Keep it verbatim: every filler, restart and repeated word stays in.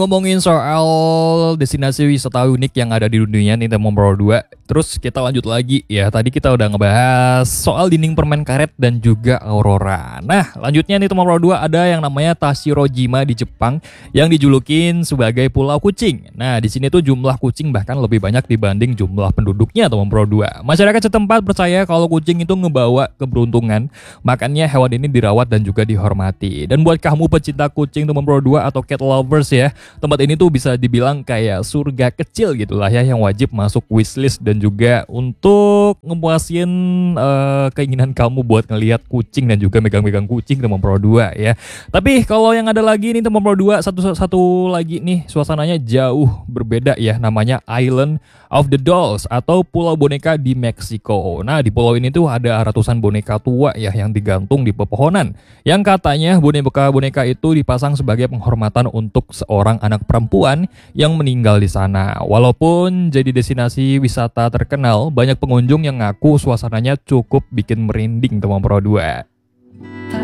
Ngomongin soal destinasi wisata unik yang ada di dunia nih teman Pro dua. Terus kita lanjut lagi ya. Tadi kita udah ngebahas soal dinding permen karet dan juga aurora. Nah, lanjutnya nih teman Pro dua ada yang namanya Tashirojima di Jepang yang dijulukin sebagai Pulau Kucing. Nah, di sini tuh jumlah kucing bahkan lebih banyak dibanding jumlah penduduknya teman Pro dua. Masyarakat setempat percaya kalau kucing itu ngebawa keberuntungan. Makanya hewan ini dirawat dan juga dihormati. Dan buat kamu pecinta kucing teman Pro dua atau cat lovers ya, tempat ini tuh bisa dibilang kayak surga kecil gitulah ya yang wajib masuk wishlist dan juga untuk ngepuasin uh, keinginan kamu buat ngelihat kucing dan juga megang-megang kucing teman Pro dua ya. Tapi kalau yang ada lagi nih teman Pro dua, satu satu lagi nih suasananya jauh berbeda ya, namanya Island of the Dolls atau Pulau Boneka di Meksiko. Nah, di pulau ini tuh ada ratusan boneka tua ya yang digantung di pepohonan. Yang katanya boneka-boneka itu dipasang sebagai penghormatan untuk seorang anak perempuan yang meninggal di sana. Walaupun jadi destinasi wisata terkenal, banyak pengunjung yang ngaku suasananya cukup bikin merinding teman Pro dua.